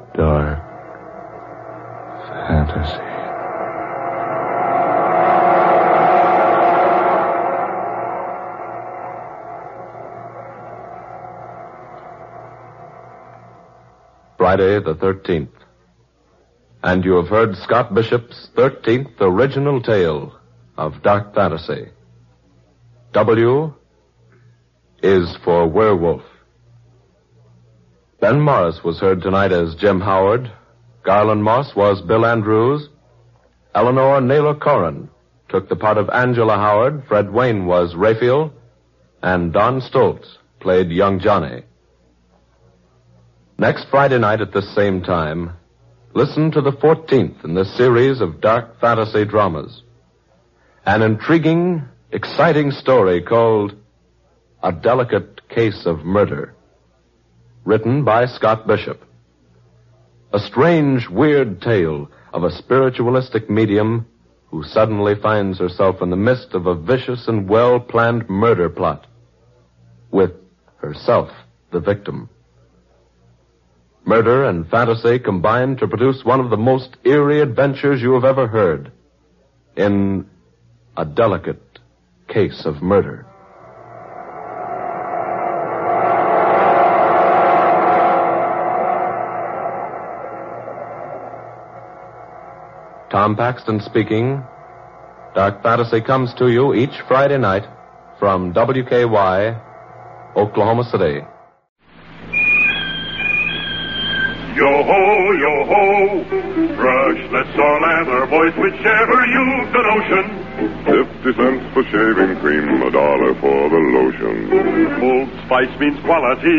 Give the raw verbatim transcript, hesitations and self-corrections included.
dark fantasy. Friday the thirteenth. And you have heard Scott Bishop's thirteenth original tale of dark fantasy. W is for werewolf. Ben Morris was heard tonight as Jim Howard. Garland Moss was Bill Andrews. Eleanor Naylor Corrin took the part of Angela Howard. Fred Wayne was Raphael. And Don Stoltz played young Johnny. Next Friday night at this same time, listen to the fourteenth in this series of dark fantasy dramas. An intriguing, exciting story called A Delicate Case of Murder, written by Scott Bishop. A strange, weird tale of a spiritualistic medium who suddenly finds herself in the midst of a vicious and well-planned murder plot, with herself the victim. Murder and fantasy combine to produce one of the most eerie adventures you have ever heard in A Delicate Case of Murder. Tom Paxton speaking. Dark Fantasy comes to you each Friday night from W K Y, Oklahoma City. Yo-ho, yo-ho, brush, let's all lather, boys, whichever you've the notion. Fifty cents for shaving cream, a dollar for the lotion. Old Spice means quality,